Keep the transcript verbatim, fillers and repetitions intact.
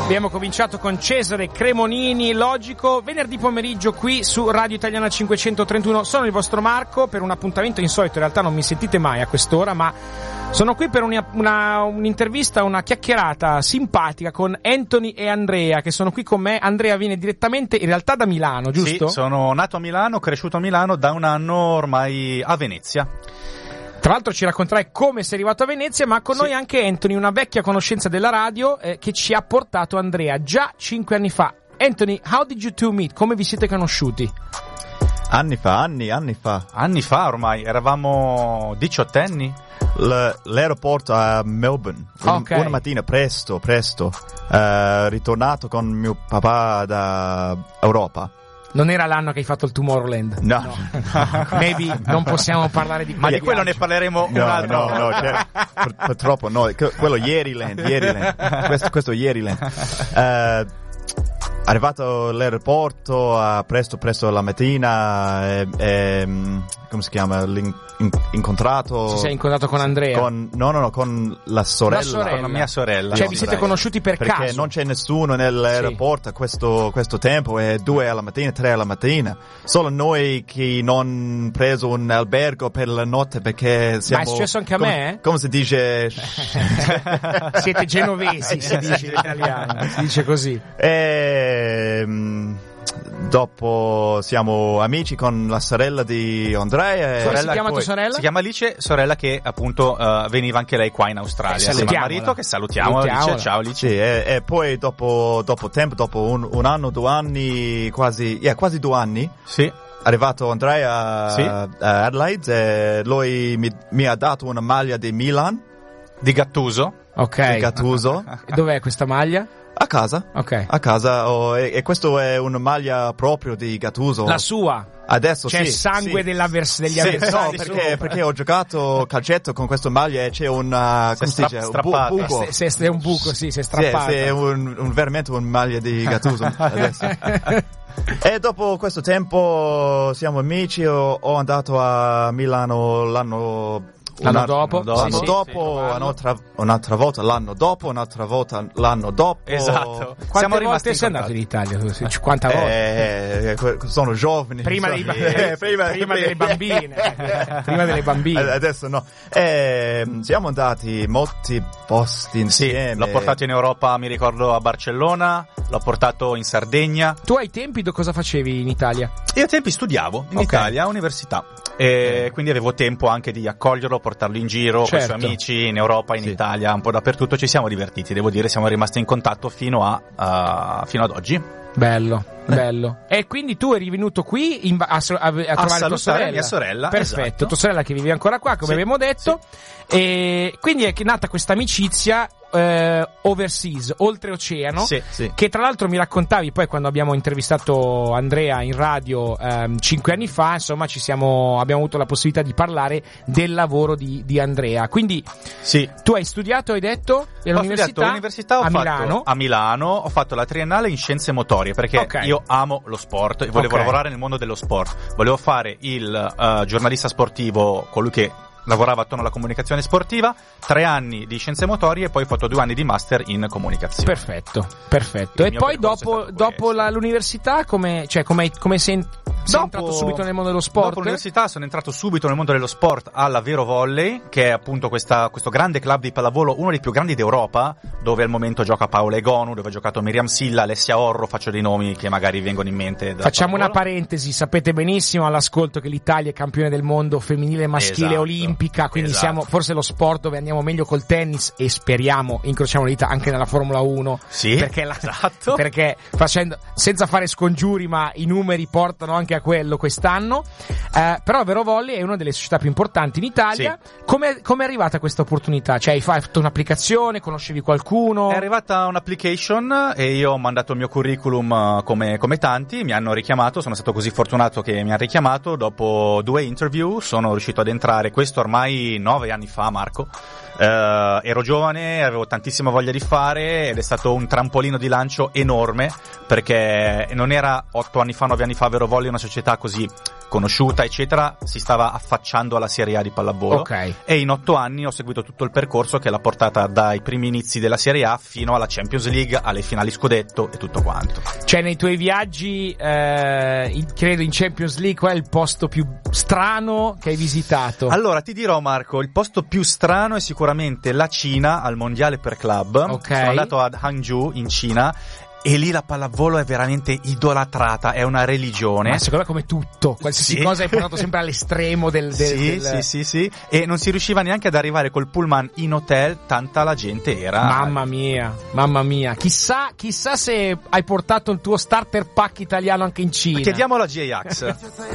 Abbiamo cominciato con Cesare Cremonini, logico, venerdì pomeriggio qui su Radio Italiana cinquecentotrentuno. Sono il vostro Marco per un appuntamento insolito, in realtà non mi sentite mai a quest'ora, ma sono qui per una, una, un'intervista, una chiacchierata simpatica con Anthony e Andrea, che sono qui con me. Andrea viene direttamente in realtà da Milano, giusto? Sì, sono nato a Milano, cresciuto a Milano, da un anno ormai a Venezia. Tra l'altro ci racconterai come sei arrivato a Venezia, ma con sì. noi anche Anthony, una vecchia conoscenza della radio eh, che ci ha portato Andrea già cinque anni fa. Anthony, how did you two meet? Come vi siete conosciuti? Anni fa, anni, anni fa. Anni fa ormai, eravamo diciottenni. L- l'aeroporto a Melbourne, okay. Una mattina presto, presto, uh, ritornato con mio papà da Europa. Non era l'anno che hai fatto il Tomorrowland? No, no. no. Maybe non possiamo parlare di ma di quello ne parleremo no, un altro. No, no, cioè, pur, purtroppo no, quello Ieriland, Ieriland, questo, questo Ieriland. Uh, arrivato all'aeroporto uh, presto presto la mattina e, e, come si chiama, l'in, in, incontrato si sei incontrato con Andrea con, no no no con la sorella, la sorella. Con la mia sorella, cioè no, vi siete Andrea. conosciuti per perché caso? Perché non c'è nessuno nell'aeroporto a sì. questo, questo tempo, è due alla mattina, tre alla mattina, solo noi che non preso un albergo per la notte perché siamo, ma è successo anche a come, me? come si dice? Siete genovesi, si dice in italiano, si dice così. E, dopo siamo amici con la sorella di Andrea. Come si chiama poi, tua sorella? Si chiama Alice, sorella che appunto uh, veniva anche lei qua in Australia. Eh, Insieme al marito, che salutiamo. Alice, ciao Alice. Sì, e, e poi dopo, dopo tempo, dopo un, un anno, due anni, quasi, yeah, quasi due anni. Sì. Arrivato Andrea sì. a Adelaide e lui mi, mi ha dato una maglia di Milan. Di Gattuso. Ok. Di Gattuso. Dov'è questa maglia? A casa, ok. A casa, oh, e, e questo è una maglia proprio di Gattuso. La sua? Adesso c'è sì, sangue sì. dell'avvers- degli sì, avversari. No, perché, perché ho giocato calcetto con questa maglia e c'è un, uh, come si dice, un bu- buco. Se, se, se è un buco, sì, si è strappato. Sì, è un, un, veramente una maglia di Gattuso adesso. E dopo questo tempo siamo amici, ho, ho andato a Milano l'anno L'anno dopo, l'anno sì, dopo sì, un'altra, un'altra volta l'anno dopo, un'altra volta l'anno dopo. Esatto. Quante Siamo volte sei andato in Italia? cinquanta volte? Eh, sono giovani. Prima, dei, eh, prima, prima delle bambine. Prima delle bambine. Adesso no. Eh, siamo andati molti posti insieme. Sì, l'ho portato in Europa, mi ricordo a Barcellona, l'ho portato in Sardegna. Tu ai tempi cosa facevi in Italia? Io ai tempi studiavo in okay. Italia, a università. E quindi avevo tempo anche di accoglierlo, portarlo in giro certo. con i suoi amici in Europa, in sì. Italia, un po' dappertutto. Ci siamo divertiti, devo dire, siamo rimasti in contatto fino a uh, fino ad oggi. Bello, bello. E quindi tu eri venuto qui in, a, a, a trovare a tua sorella? mia sorella. Perfetto, esatto. Tua sorella che vive ancora qua, come sì. abbiamo detto. Sì. E quindi è nata questa amicizia eh, overseas, oltreoceano, sì, sì. che tra l'altro mi raccontavi poi quando abbiamo intervistato Andrea in radio ehm, cinque anni fa, insomma ci siamo abbiamo avuto la possibilità di parlare del lavoro di, di Andrea. Quindi sì. tu hai studiato, hai detto, all'università, all'università ho a fatto, Milano. A Milano ho fatto la triennale in scienze motorie perché okay. io amo lo sport e volevo okay. lavorare nel mondo dello sport. Volevo fare il uh, giornalista sportivo, colui che lavorava attorno alla comunicazione sportiva, tre anni di scienze motorie e poi ho fatto due anni di master in comunicazione. Perfetto, perfetto. E poi dopo, dopo la, l'università come, cioè, come, come sei, sei entrato subito nel mondo dello sport? Dopo l'università sono entrato subito nel mondo dello sport alla Vero Volley, che è appunto questa, questo grande club di pallavolo, uno dei più grandi d'Europa, dove al momento gioca Paola Egonu, dove ha giocato Miriam Silla, Alessia Orro, faccio dei nomi che magari vengono in mente. Facciamo pallavolo. Una parentesi, sapete benissimo all'ascolto che l'Italia è campione del mondo femminile e maschile esatto. olimpica, quindi esatto. siamo forse lo sport dove andiamo meglio col tennis e speriamo, incrociamo le dita, anche nella Formula uno. Sì, perché, la, esatto. perché facendo, senza fare scongiuri, ma i numeri portano anche a quello quest'anno. Eh, però Vero Volley è una delle società più importanti in Italia. Sì. Come è arrivata questa opportunità? Cioè hai fatto un'applicazione, conoscevi qualcuno? È arrivata un'application e io ho mandato il mio curriculum come, come tanti, mi hanno richiamato, sono stato così fortunato che mi hanno richiamato, dopo due interview sono riuscito ad entrare, questo ormai nove anni fa Marco, Uh, ero giovane, avevo tantissima voglia di fare ed è stato un trampolino di lancio enorme, perché non era otto anni fa, nove anni fa Vero Volley una società così conosciuta eccetera, si stava affacciando alla Serie A di pallavolo, okay. E in otto anni ho seguito tutto il percorso che l'ha portata dai primi inizi della Serie A fino alla Champions League, alle finali scudetto e tutto quanto. Cioè nei tuoi viaggi eh, in, credo in Champions League qual è il posto più strano che hai visitato? Allora ti dirò Marco, il posto più strano è sicuramente la Cina al mondiale per club, okay. Sono andato ad Hangzhou in Cina e lì la pallavolo è veramente idolatrata, è una religione. Ma secondo me come tutto, qualsiasi sì. cosa hai portato sempre all'estremo del, del, sì, del... sì, sì, sì, e non si riusciva neanche ad arrivare col pullman in hotel, tanta la gente era. Mamma mia, mamma mia. Chissà, chissà se hai portato il tuo starter pack italiano anche in Cina. Chiediamolo a J-Ax.